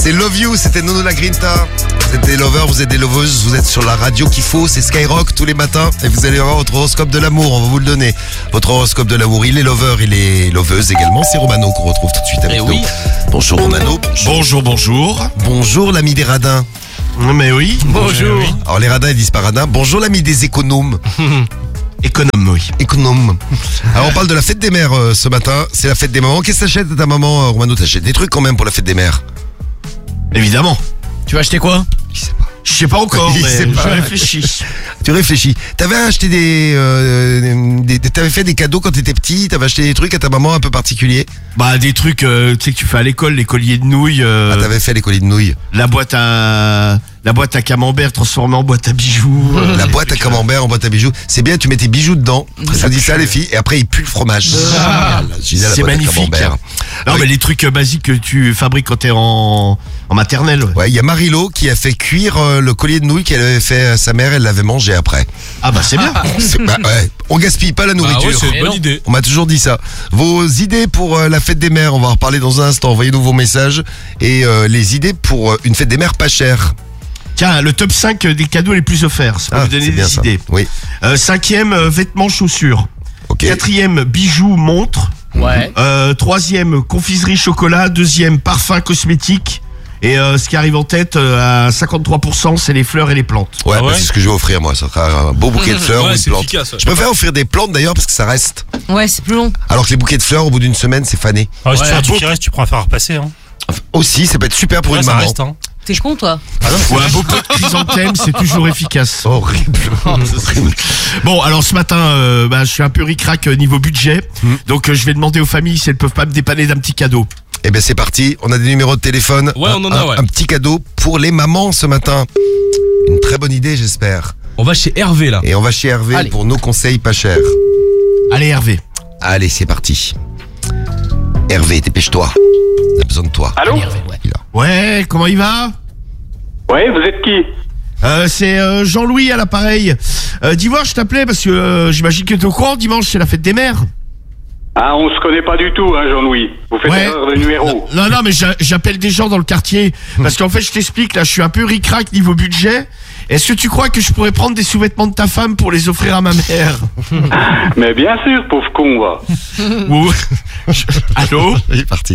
C'était Love You, c'était Nono La Grinta. C'était Lover, vous êtes des loveuses, vous êtes sur la radio qu'il faut, c'est Skyrock tous les matins. Et vous allez avoir votre horoscope de l'amour, on va vous le donner. Votre horoscope de l'amour, il est lover, il est loveuse également. C'est Romano qu'on retrouve tout de suite avec nous. Oui. Bonjour Romano. Bonjour. Bonjour l'ami des radins. Mais oui. Bonjour. Alors les radins ils disent pas radins. Bonjour l'ami des économes. Économe, oui. Économe. Alors on parle de la fête des mères ce matin. C'est la fête des mamans. Qu'est-ce que t'achètes à ta maman, Romano? T'achètes des trucs quand même pour la fête des mères? Évidemment. Tu vas acheter quoi? Je sais pas encore, Il mais sait pas. je réfléchis. Tu réfléchis. T'avais acheté t'avais fait des cadeaux quand t'étais petit. T'avais acheté des trucs à ta maman un peu particuliers. Bah des trucs, tu sais que tu fais à l'école, les colliers de nouilles. Ah, t'avais fait les colis de nouilles. La boîte à camembert transformée en boîte à bijoux. La boîte à camembert en boîte à bijoux. C'est bien, tu mets tes bijoux dedans. Je vous dis ça les filles. Et après il pue le fromage. Génial, la C'est boîte à magnifique. camembert. Non, Oui. mais les trucs basiques que tu fabriques quand t'es en maternelle. Ouais. Ouais, il y a Marilo qui a fait cuire le collier de nouilles qu'elle avait fait à sa mère. Elle l'avait mangé après. Ah bah c'est bien. Ouais. On gaspille pas la nourriture. ouais, c'est une bonne idée. On m'a toujours dit ça. Vos idées pour la fête des mères, on va en reparler dans un instant. Envoyez-nous vos messages et les idées pour une fête des mères pas chère. Tiens, le top 5 des cadeaux les plus offerts. Ça peut vous donner c'est bien des ça. idées. Oui. 5e, vêtements, chaussures. Ok. 4e, bijoux, montres. Ouais. 3e, confiserie, chocolat. 2e, parfum, cosmétique. Et ce qui arrive en tête à 53%, c'est les fleurs et les plantes. Ouais, Ah ouais c'est ce que je vais offrir moi. Ça sera un beau bouquet de fleurs ou Ouais, une c'est plante. efficace, ouais. Je préfère offrir des plantes d'ailleurs parce que ça reste. Ouais, c'est plus long. Alors que les bouquets de fleurs, au bout d'une semaine, c'est fané. Ah ouais, si Ouais, tu fais un beau- truc qui reste, tu prends un fer à repasser. Hein. Aussi, ça peut être super pour Ouais, une ça maman. reste. Hein. T'es con, toi? Ou un beau pot de chrysanthème, c'est toujours efficace. Horrible. Bon, alors ce matin, je suis un peu ric-rac niveau budget. Donc je vais demander aux familles si elles peuvent pas me dépanner d'un petit cadeau. Eh ben c'est parti. On a des numéros de téléphone. Ouais, on en a, ouais. Un petit cadeau pour les mamans ce matin. Une très bonne idée, j'espère. On va chez Hervé là. Et on va chez Hervé Allez. pour nos conseils pas chers. Allez Hervé. Allez, c'est parti. Hervé, dépêche-toi. On a besoin de toi. Allô? Hervé, ouais. Ouais, comment il va? Ouais, vous êtes qui? C'est Jean-Louis à l'appareil. Dis-moi, je t'appelais parce que j'imagine que t'es au courant, dimanche c'est la fête des mères. Ah, on se connaît pas du tout, hein, Jean-Louis. Vous faites Ouais. erreur de numéro. Non, mais j'appelle des gens dans le quartier. Parce qu'en fait, je t'explique, là, je suis un peu ric-rac niveau budget. Est-ce que tu crois que je pourrais prendre des sous-vêtements de ta femme pour les offrir à ma mère? Mais bien sûr, pauvre con, va. Ou... Allô? Il est parti.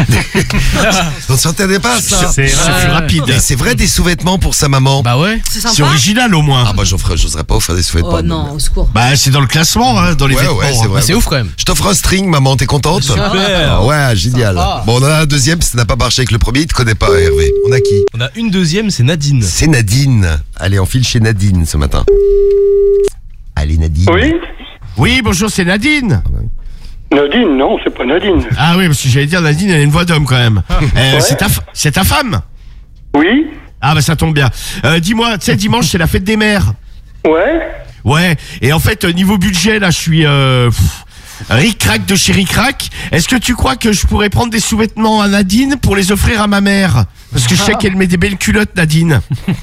On ne s'entendait pas ça. C'est Je suis rapide. Mais c'est vrai des sous-vêtements pour sa maman. Bah ouais. C'est C'est sympa? original au moins. Ah bah j'oserais pas offrir des sous-vêtements. Oh non, au secours. Bah c'est dans le classement, hein, dans les Ouais, vêtements. ouais, c'est vrai. Bah, c'est ouf quand même. Je t'offre un string, maman, t'es contente? Super. Ah ouais, génial. Sympa. Bon, on en a un deuxième, ça n'a pas marché avec le premier, il te connaît pas, Hervé. On a qui? On a une deuxième, c'est Nadine. C'est Nadine. Allez, on file chez Nadine ce matin. Allez, Nadine. Oui? Oui, bonjour, c'est Nadine. Nadine, non, c'est pas Nadine. Ah oui, parce que j'allais dire Nadine, elle a une voix d'homme quand même. C'est ta femme? Oui? Ah bah ça tombe bien. Dis-moi, tu sais, dimanche c'est la fête des mères. Ouais? Ouais, et en fait, niveau budget, là, je suis ric-rac de chez ric-rac. Est-ce que tu crois que je pourrais prendre des sous-vêtements à Nadine pour les offrir à ma mère? Parce que je sais qu'elle met des belles culottes, Nadine.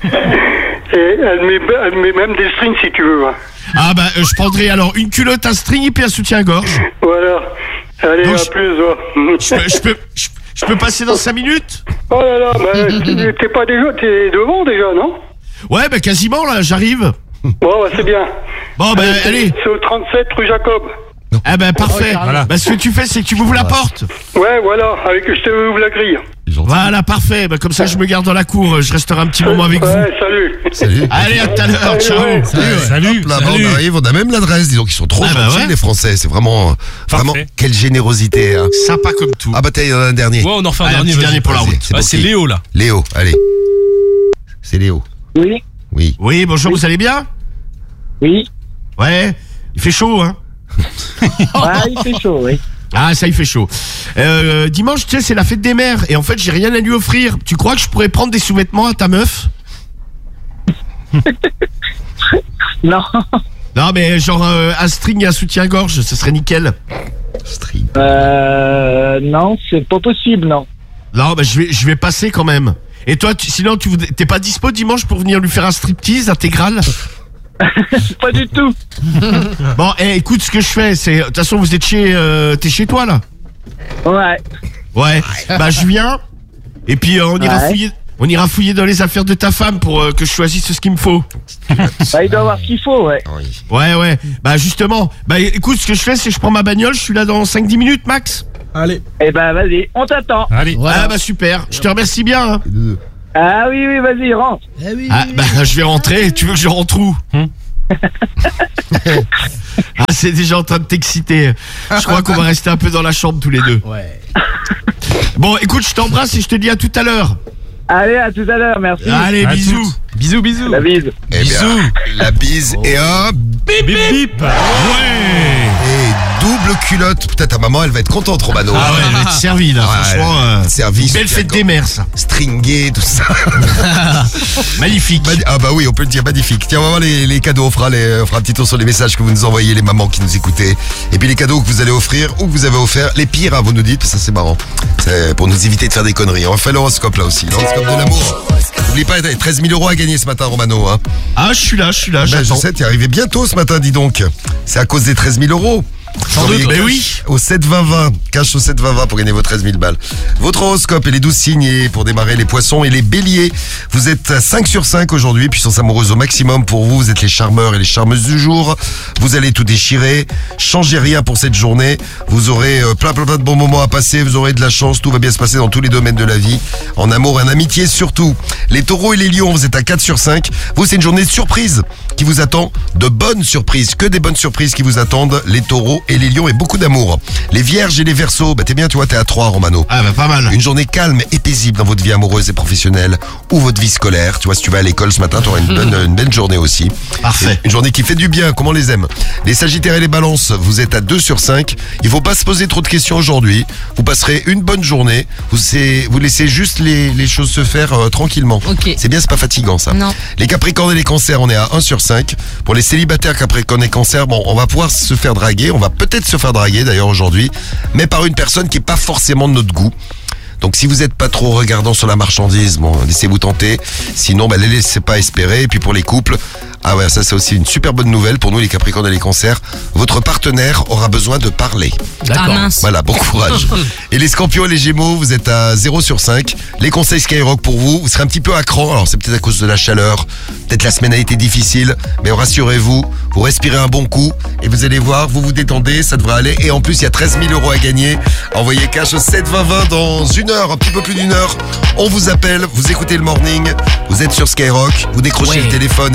Et elle met même des strings si tu veux. Hein. Ah bah, je prendrai alors une culotte, un string et puis un soutien-gorge. Voilà. Allez, Donc, à plus, va. Je peux passer dans 5 minutes? Oh là là, mais t'es pas déjà, t'es devant déjà, non? Ouais, bah quasiment, là, j'arrive. Bon, bah, c'est bien. Bon, bah, allez. C'est au 37 rue Jacob. Ah bah, parfait. Bah, ce que tu fais, c'est que tu m'ouvres la porte. Ouais, voilà, avec je te ouvre la grille. Voilà, parfait. Bah, comme ça, je me garde dans la cour. Je resterai un petit moment avec vous. Ouais, salut. Salut. Allez, à tout à l'heure. Ciao. Ouais. Salut. Hop là, bah, on arrive, on a même l'adresse, disons qu'ils sont trop Ah bah gentils ouais. les Français, c'est vraiment, quelle générosité. Hein. Sympa comme tout. Ah bah tiens, il y en a un dernier. Ouais, on en refait un Allez, un dernier. petit dernier pour la Vas-y, route. c'est Ouais, pour c'est qui? Léo là. Léo, allez. C'est Léo. Oui, Oui. Oui, bonjour, vous allez bien? oui. Ouais. Il fait chaud, hein? Ah, il fait chaud, oui. Ah, ça, il fait chaud. Dimanche, tu sais, c'est la fête des mères. Et en fait, j'ai rien à lui offrir. Tu crois que je pourrais prendre des sous-vêtements à ta meuf? Non, Non, mais genre un string et un soutien-gorge, ce serait nickel. String. non, c'est pas possible, non. Non, bah, je vais passer quand même. Et toi, sinon, t'es pas dispo dimanche pour venir lui faire un striptease intégral? Pas du tout. Bon, écoute, ce que je fais, c'est... De toute façon, vous êtes t'es chez toi, là? Ouais. Ouais. Bah, je viens. Et puis on ira fouiller dans les affaires de ta femme pour que je choisisse ce qu'il me faut. Bah, il doit avoir ce qu'il faut, ouais. Oui. Ouais. Bah justement, écoute, ce que je fais, c'est que je prends ma bagnole, je suis là dans 5-10 minutes max. Allez. Eh ben, vas-y, on t'attend. Allez. Ah bah super, je te remercie bien. Hein. Ah oui, vas-y, rentre. Je vais rentrer, tu veux que je rentre où c'est déjà en train de t'exciter. Je crois qu'on va rester un peu dans la chambre tous les deux. Ouais. Bon, écoute, je t'embrasse et je te dis à tout à l'heure. Allez, à tout à l'heure, merci. Allez, À bisous. toutes. Bisous. La bise. Eh bien, la bise et un Bip bip. Ouais. et double culotte. Putain, ta maman, elle va être contente, Romano. Ah ouais, je vais être servi là, franchement. Service. Belle fête des mères, ça. Stringé, tout ça. Magnifique. Ah bah oui, on peut le dire, magnifique. Tiens, on va voir les cadeaux. On fera un petit tour sur les messages que vous nous envoyez, les mamans qui nous écoutez. Et puis les cadeaux que vous allez offrir ou que vous avez offert. Les pires, hein, vous nous dites, ça c'est marrant. C'est pour nous éviter de faire des conneries. On fait l'horoscope là aussi. L'horoscope de l'amour. N'oublie pas, il y a 13 000 € à gagner ce matin, Romano. Hein. Ah, je suis là, Ben, je j'attends. sais, t'es arrivé bientôt ce matin, dis donc. C'est à cause des 13 000 €. Sans doute, mais oui. Au 7-20-20, cash au 7-20-20 pour gagner vos 13 000 balles. Votre horoscope et les 12 signes et pour démarrer les poissons et les béliers. Vous êtes à 5 sur 5 aujourd'hui, puissance amoureuse au maximum pour vous. Vous êtes les charmeurs et les charmeuses du jour. Vous allez tout déchirer. Changez rien pour cette journée. Vous aurez plein de bons moments à passer. Vous aurez de la chance. Tout va bien se passer dans tous les domaines de la vie. En amour et en amitié surtout. Les taureaux et les lions, vous êtes à 4 sur 5. Vous, c'est une journée de surprise qui vous attend. De bonnes surprises. Que des bonnes surprises qui vous attendent. Les taureaux et les lions et beaucoup d'amour. Les vierges et les verseaux, t'es bien, tu vois, t'es à 3, Romano. Ah bah pas mal. Une journée calme et paisible dans votre vie amoureuse et professionnelle ou votre vie scolaire. Tu vois, si tu vas à l'école ce matin, tu auras une belle journée aussi. Parfait. Une journée qui fait du bien, comme on les aime. Les sagittaires et les balances, vous êtes à 2 sur 5. Il faut pas se poser trop de questions aujourd'hui. Vous passerez une bonne journée. Vous laissez juste les choses se faire tranquillement. Ok. C'est bien, c'est pas fatigant ça. Non. Les capricornes et les cancers, on est à 1 sur 5. Pour les célibataires capricornes et cancers, bon, on va pouvoir se faire draguer. On va peut-être se faire draguer d'ailleurs aujourd'hui, mais par une personne qui est pas forcément de notre goût. Donc si vous n'êtes pas trop regardant sur la marchandise, bon, laissez-vous tenter. Sinon, les laissez pas espérer. Et puis pour les couples, ah ouais, ça c'est aussi une super bonne nouvelle pour nous les capricornes et les cancers. Votre partenaire aura besoin de parler. Ah mince. Voilà, bon courage. Et les scorpions et les gémeaux, vous êtes à 0 sur 5. Les conseils Skyrock pour vous, vous serez un petit peu à cran. Alors c'est peut-être à cause de la chaleur, peut-être la semaine a été difficile, mais rassurez-vous, vous respirez un bon coup et vous allez voir, vous vous détendez, ça devrait aller. Et en plus, il y a 13 000 € à gagner. Envoyez cash au 7-20-20 dans une heure, un petit peu plus d'une heure. On vous appelle, vous écoutez le morning, vous êtes sur Skyrock, vous décrochez le téléphone.